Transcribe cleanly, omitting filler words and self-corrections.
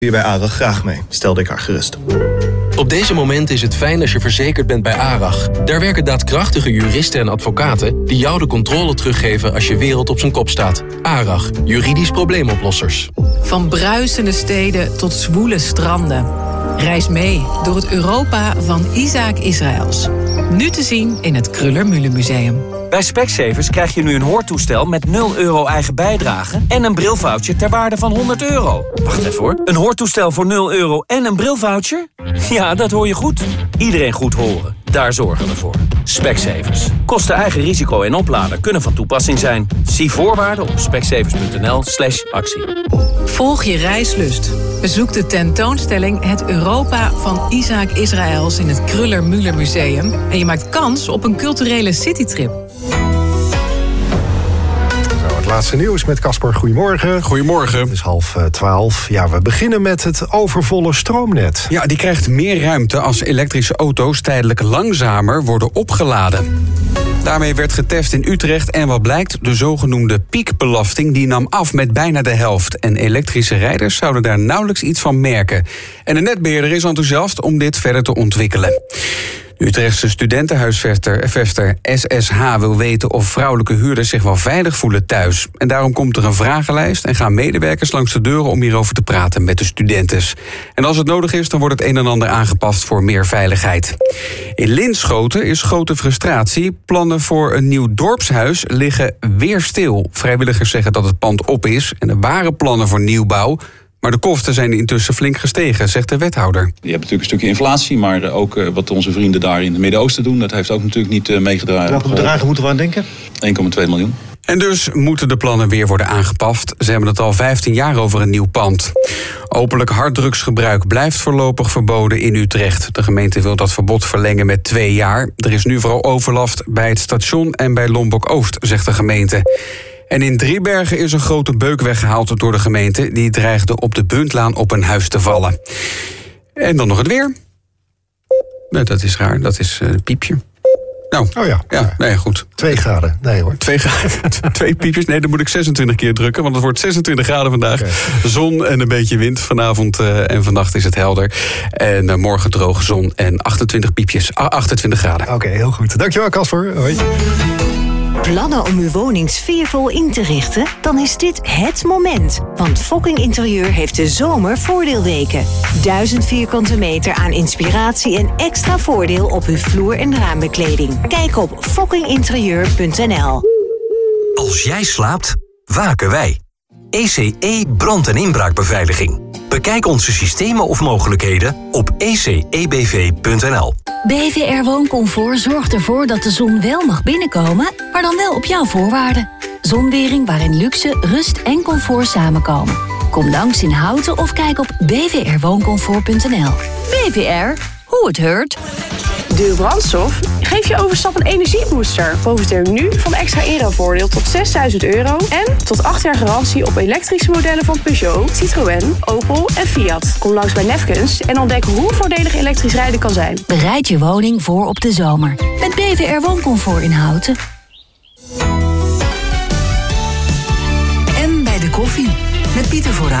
Hier bij ARAG graag mee, stelde ik haar gerust. Op deze momenten is het fijn als je verzekerd bent bij ARAG. Daar werken daadkrachtige juristen en advocaten die jou de controle teruggeven als je wereld op zijn kop staat. ARAG, juridisch probleemoplossers. Van bruisende steden tot zwoele stranden. Reis mee door het Europa van Isaac Israëls. Nu te zien in het Kruller-Müller Museum. Bij Specsavers krijg je nu een hoortoestel met €0 eigen bijdrage en een brilvoucher ter waarde van €100. Wacht even hoor. Een hoortoestel voor €0 en een brilvoucher? Ja, dat hoor je goed. Iedereen goed horen. Daar zorgen we voor. Specsavers. Kosten eigen risico en opladen kunnen van toepassing zijn. Zie voorwaarden op specsavers.nl/actie. Volg je reislust. Bezoek de tentoonstelling Het Europa van Isaac Israëls in het Kruller-Müller Museum. En je maakt kans op een culturele citytrip. Het laatste nieuws met Casper. Goedemorgen. Goedemorgen. Het is 11:30. Ja, we beginnen met het overvolle stroomnet. Ja, die krijgt meer ruimte als elektrische auto's tijdelijk langzamer worden opgeladen. Daarmee werd getest in Utrecht en wat blijkt, de zogenoemde piekbelasting die nam af met bijna de helft. En elektrische rijders zouden daar nauwelijks iets van merken. En de netbeheerder is enthousiast om dit verder te ontwikkelen. De Utrechtse studentenhuisvester SSH wil weten of vrouwelijke huurders zich wel veilig voelen thuis. En daarom komt er een vragenlijst en gaan medewerkers langs de deuren om hierover te praten met de studentes. En als het nodig is, dan wordt het een en ander aangepast voor meer veiligheid. In Linschoten is grote frustratie. Plannen voor een nieuw dorpshuis liggen weer stil. Vrijwilligers zeggen dat het pand op is en er waren plannen voor nieuwbouw. Maar de kosten zijn intussen flink gestegen, zegt de wethouder. Je hebt natuurlijk een stukje inflatie, maar ook wat onze vrienden daar in het Midden-Oosten doen, dat heeft ook natuurlijk niet meegedragen. Welke bedragen moeten we aan denken? 1,2 miljoen. En dus moeten de plannen weer worden aangepast. Ze hebben het al 15 jaar over een nieuw pand. Openlijk harddrugsgebruik blijft voorlopig verboden in Utrecht. De gemeente wil dat verbod verlengen met 2 jaar. Er is nu vooral overlast bij het station en bij Lombok-Oost, zegt de gemeente. En in Driebergen is een grote beuk weggehaald door de gemeente. Die dreigde op de Buntlaan op een huis te vallen. En dan nog het weer. Nee, dat is raar, dat is een piepje. Nou, Oh ja. Nee, goed. 2 graden. Nee hoor. 2 graden, 2 piepjes. Nee, dan moet ik 26 keer drukken, want het wordt 26 graden vandaag. Okay. Zon en een beetje wind. Vanavond en vannacht is het helder. En morgen droge zon en 28 piepjes. 28 graden. Oké, heel goed. Dankjewel, Casper. Hoi. Plannen om uw woning sfeervol in te richten? Dan is dit het moment. Want Fokking Interieur heeft de zomervoordeelweken. 1000 vierkante meter aan inspiratie en extra voordeel op uw vloer- en raambekleding. Kijk op fokkinginterieur.nl. Als jij slaapt, waken wij. ECE brand- en inbraakbeveiliging. Bekijk onze systemen of mogelijkheden op ecebv.nl. BVR Wooncomfort zorgt ervoor dat de zon wel mag binnenkomen, maar dan wel op jouw voorwaarden. Zonwering waarin luxe, rust en comfort samenkomen. Kom langs in Houten of kijk op bvrwooncomfort.nl. BVR, hoe het heurt. De brandstof geeft je overstap een energiebooster. Profiteer nu van extra inruilvoordeel tot €6.000 en tot 8 jaar garantie op elektrische modellen van Peugeot, Citroën, Opel en Fiat. Kom langs bij Nefkens en ontdek hoe voordelig elektrisch rijden kan zijn. Bereid je woning voor op de zomer. Met BVR Wooncomfort in Houten. En bij de koffie met Pieter Vooruit.